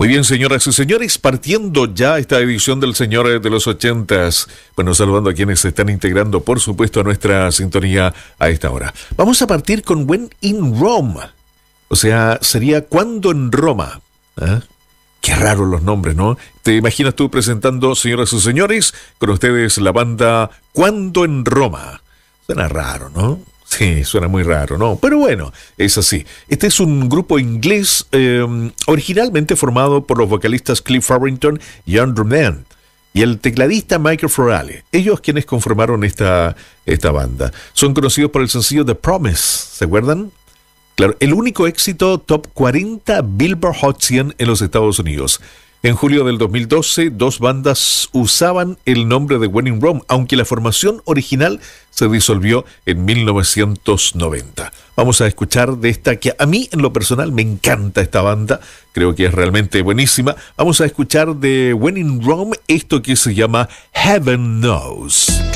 Muy bien, señoras y señores, partiendo ya esta edición del Señor de los 80s. Bueno, saludando a quienes se están integrando, por supuesto, a nuestra sintonía a esta hora. Vamos a partir con When in Rome. O sea, sería Cuando en Roma. ¿Eh? Qué raros los nombres, ¿no? ¿Te imaginas tú presentando, señoras y señores, con ustedes la banda Cuando en Roma? Suena raro, ¿no? Sí, suena muy raro, ¿no? Pero bueno, es así. Este es un grupo inglés originalmente formado por los vocalistas Cliff Farrington y Andrew Mann y el tecladista Michael Froale. Ellos quienes conformaron esta banda. Son conocidos por el sencillo The Promise, ¿se acuerdan? Claro, el único éxito top 40 Billboard Hot 100 en los Estados Unidos. En julio del 2012, dos bandas usaban el nombre de When in Rome, aunque la formación original se disolvió en 1990. Vamos a escuchar de esta que a mí en lo personal me encanta esta banda, creo que es realmente buenísima. Vamos a escuchar de When in Rome esto que se llama Heaven Knows.